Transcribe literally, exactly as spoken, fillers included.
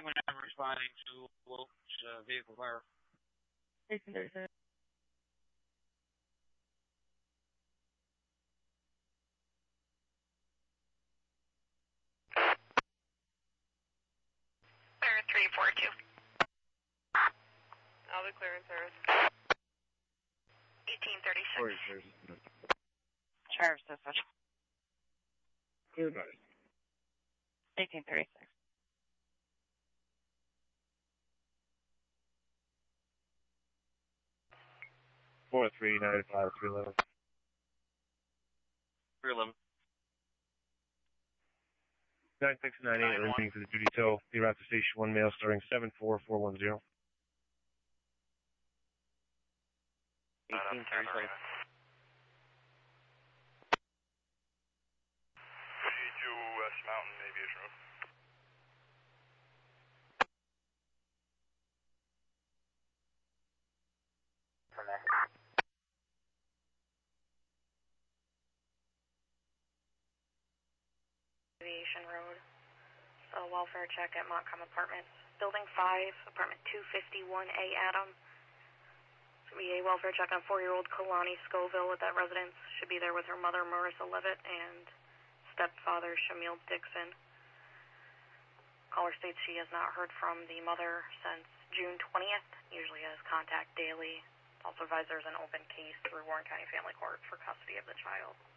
twenty-nine responding to uh, vehicle fire. eighteen thirty-six. Clear three four two. I'll be clearing service. eighteen thirty-six. Sheriff's dispatch. Clear by. eighteen thirty-six. four three nine five three eleven. three eleven. nine six nine eight, remaining for the duty tow. Be route to station one mail starting seven four four one zero. eighteen thirty-seven. fifty-two West Mountain Aviation Road. From there. Aviation Road. So welfare check at Montcalm Apartments. Building five, apartment two fifty-one A Adam. Should be a welfare check on four-year-old Kalani Scoville at that residence. Should be there with her mother, Marissa Levitt, and stepfather, Shamil Dixon. Caller states she has not heard from the mother since June twentieth. Usually has contact daily. Also advised there's an open case through Warren County Family Court for custody of the child.